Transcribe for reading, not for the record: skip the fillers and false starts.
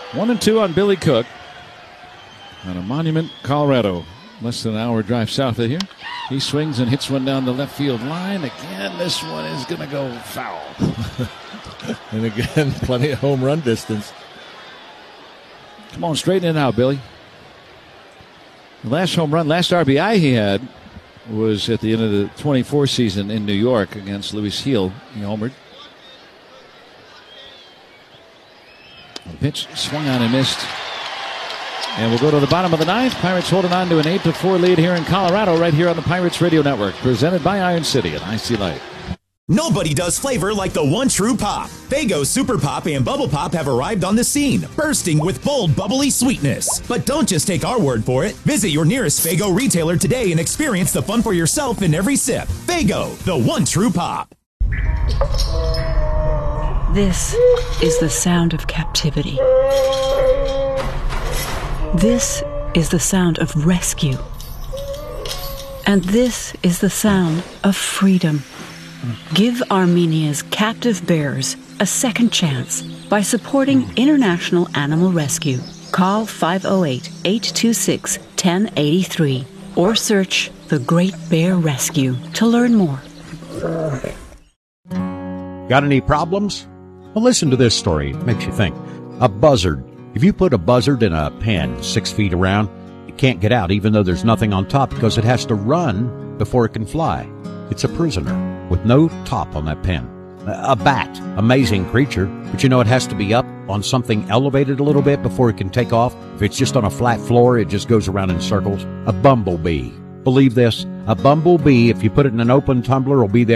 1-2 on Billy Cook out of Monument, Colorado. Less than an hour drive south of here. He swings and hits one down the left field line. Again, this one is going to go foul. And again, plenty of home run distance. Come on, straighten it out, Billy. The last home run, last RBI he had was at the end of the 24 season in New York against Louis Heel. He homered. The pitch swung on and missed. And we'll go to the bottom of the ninth. Pirates holding on to an 8-4 lead here in Colorado, right here on the Pirates Radio Network. Presented by Iron City and IC Light. Nobody does flavor like the one true pop. Faygo Super Pop and Bubble Pop have arrived on the scene, bursting with bold, bubbly sweetness. But don't just take our word for it. Visit your nearest Faygo retailer today and experience the fun for yourself in every sip. Faygo, the one true pop. This is the sound of captivity. This is the sound of rescue. And this is the sound of freedom. Give Armenia's captive bears a second chance by supporting International Animal Rescue. Call 508-826-1083 or search The Great Bear Rescue to learn more. Got any problems? Well, listen to this story. It makes you think. A buzzard. If you put a buzzard in a pen 6 feet around, it can't get out even though there's nothing on top because it has to run before it can fly. It's a prisoner with no top on that pen. A bat, amazing creature, but you know it has to be up on something elevated a little bit before it can take off. If it's just on a flat floor, it just goes around in circles. A bumblebee. Believe this, a bumblebee, if you put it in an open tumbler, will be there